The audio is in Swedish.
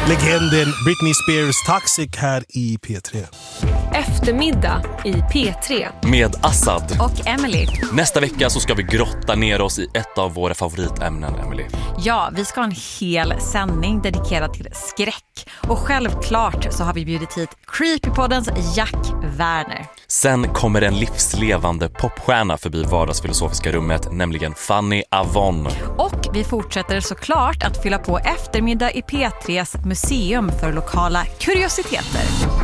Legenden Britney Spears Toxic här i P3. Eftermiddag i P3 med Assad och Emily. Nästa vecka så ska vi grotta ner oss i ett av våra favoritämnen, Emily. Ja, vi ska ha en hel sändning dedikerad till skräck. Och självklart så har vi bjudit hit Creepypoddens Jack Werner. Sen kommer en livslevande popstjärna förbi vardagsfilosofiska rummet, nämligen Fanny Avon. Och vi fortsätter såklart att fylla på eftermiddag i P3s museum för lokala kuriositeter.